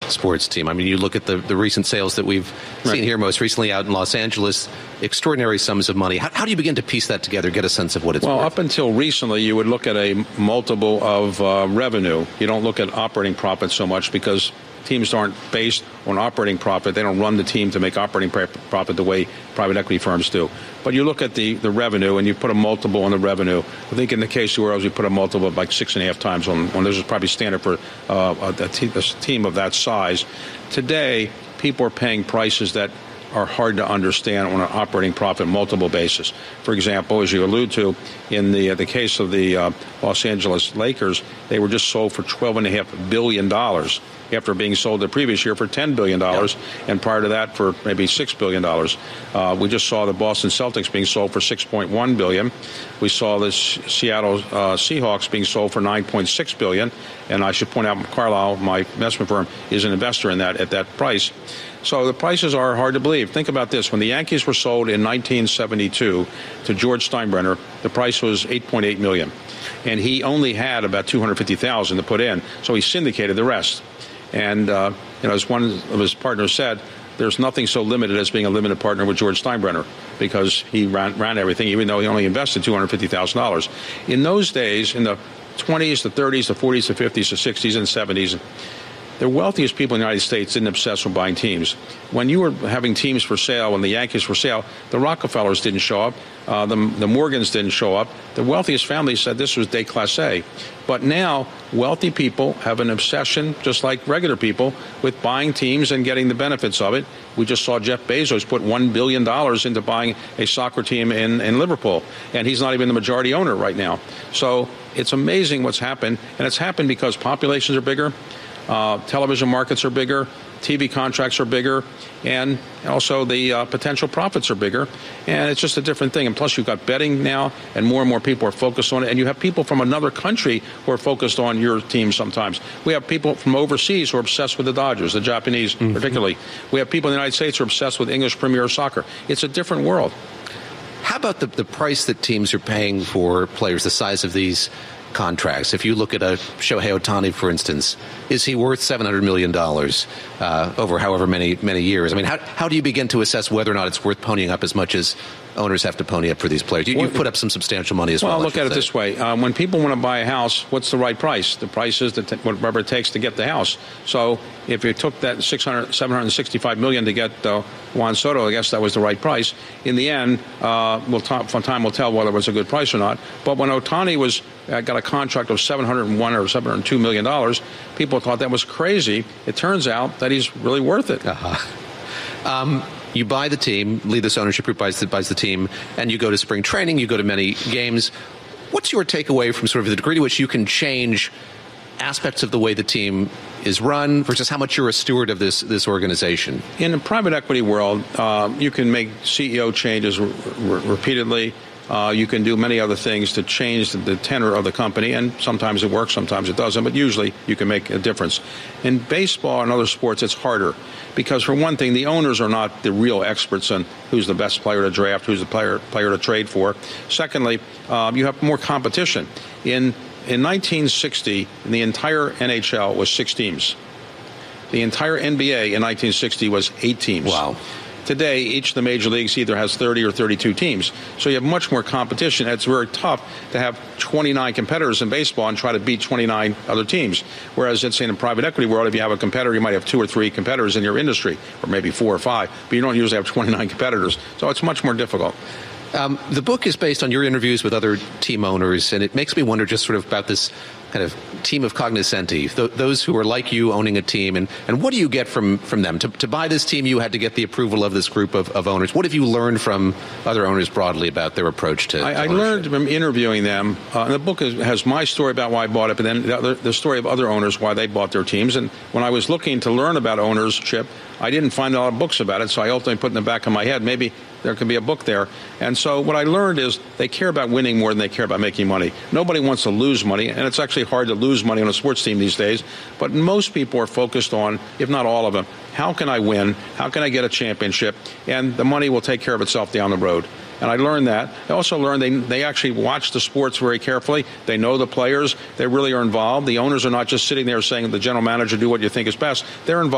sports team. I mean, you look at the recent sales that we've seen here, most recently out in Los Angeles, extraordinary sums of money. How do you begin to piece that together, get a sense of what it's worth? Well, up until recently, you would look at a multiple of revenue. You don't look at operating profit so much because teams aren't based on operating profit. They don't run the team to make operating profit the way private equity firms do. But you look at the revenue and you put a multiple on the revenue. I think in the case of Royals, we put a multiple of like 6.5 times on this is probably standard for a team of that size. Today, people are paying prices that are hard to understand on an operating profit multiple basis. For example, as you allude to, in the case of the Los Angeles Lakers, they were just sold for $12.5 billion after being sold the previous year for $10 billion, and prior to that for maybe $6 billion. We just saw the Boston Celtics being sold for $6.1 billion. We saw the Seattle Seahawks being sold for $9.6 billion, and I should point out Carlyle, my investment firm, is an investor in that at that price. So the prices are hard to believe. Think about this. When the Yankees were sold in 1972 to George Steinbrenner, the price was $8.8 million. And he only had about $250,000 to put in, so he syndicated the rest. And, as one of his partners said, there's nothing so limited as being a limited partner with George Steinbrenner because he ran everything, even though he only invested $250,000. In those days, in the 20s, the 30s, the 40s, the 50s, the 60s, and 70s, the wealthiest people in the United States didn't obsess with buying teams. When you were having teams for sale, when the Yankees for sale, the Rockefellers didn't show up. The Morgans didn't show up. The wealthiest families said this was déclassé. But now, wealthy people have an obsession, just like regular people, with buying teams and getting the benefits of it. We just saw Jeff Bezos put $1 billion into buying a soccer team in Liverpool, and he's not even the majority owner right now. So it's amazing what's happened, and it's happened because populations are bigger. Television markets are bigger, TV contracts are bigger, and also the potential profits are bigger. And it's just a different thing. And plus, you've got betting now, and more people are focused on it. And you have people from another country who are focused on your team sometimes. We have people from overseas who are obsessed with the Dodgers, the Japanese particularly. We have people in the United States who are obsessed with English Premier Soccer. It's a different world. How about the price that teams are paying for players, the size of these contracts? If you look at a Shohei Ohtani, for instance, is he worth $700 million over however many years? I mean, how do you begin to assess whether or not it's worth ponying up as much as owners have to pony up for these players? You've put up some substantial money as well. Well, look at it this way. When people want to buy a house, what's the right price? The price is whatever it takes to get the house. So if you took that $765 million to get Juan Soto, I guess that was the right price. In the end, time will tell whether it was a good price or not. But when Ohtani got a contract of $701 or $702 million, people thought that was crazy. It turns out that he's really worth it. You buy the team, lead this ownership group buys the team, and you go to spring training, you go to many games. What's your takeaway from sort of the degree to which you can change aspects of the way the team is run versus how much you're a steward of this organization? In the private equity world, you can make CEO changes repeatedly. You can do many other things to change the tenor of the company, and sometimes it works, sometimes it doesn't, but usually you can make a difference. In baseball and other sports, it's harder because, for one thing, the owners are not the real experts on who's the best player to draft, who's the player to trade for. Secondly, you have more competition. In 1960, the entire NHL was 6 teams. The entire NBA in 1960 was 8 teams. Wow. Today, each of the major leagues either has 30 or 32 teams. So you have much more competition. It's very tough to have 29 competitors in baseball and try to beat 29 other teams. Whereas, let's say in the private equity world, if you have a competitor, you might have 2 or 3 competitors in your industry, or maybe 4 or 5. But you don't usually have 29 competitors. So it's much more difficult. The book is based on your interviews with other team owners, and it makes me wonder just sort of about this kind of team of cognoscenti, those who are like you owning a team, and what do you get from them? To buy this team, you had to get the approval of this group of owners. What have you learned from other owners broadly about their approach to I learned from interviewing them. And the book has my story about why I bought it, but then the story of other owners, why they bought their teams. And when I was looking to learn about ownership, I didn't find a lot of books about it, so I ultimately put in the back of my head, maybe there could be a book there. And so what I learned is they care about winning more than they care about making money. Nobody wants to lose money, and it's actually hard to lose money on a sports team these days. But most people are focused on, if not all of them, how can I win? How can I get a championship? And the money will take care of itself down the road. And I learned that. I also learned they actually watch the sports very carefully. They know the players. They really are involved. The owners are not just sitting there saying, the general manager, do what you think is best. They're involved.